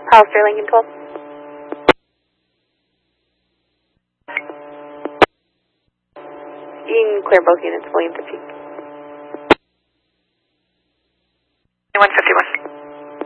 Hollister Lincoln 12. You can clear both units, William 50. 151.